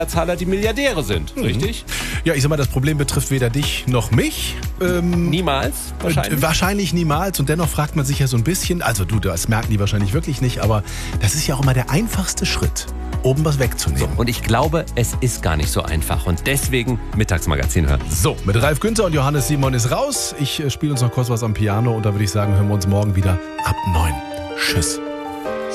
Zahler die Milliardäre sind, richtig? Ja, ich sag mal, das Problem betrifft weder dich noch mich. Niemals, wahrscheinlich. Wahrscheinlich niemals. Und dennoch fragt man sich ja so ein bisschen, also du, das merken die wahrscheinlich wirklich nicht, aber das ist ja auch immer der einfachste Schritt, oben was wegzunehmen. Und ich glaube, es ist gar nicht so einfach. Und deswegen Mittagsmagazin hören. So, mit Ralf Günther und Johannes Simon ist raus. Ich spiele uns noch kurz was am Piano und da würde ich sagen, hören wir uns morgen wieder ab 9. Tschüss.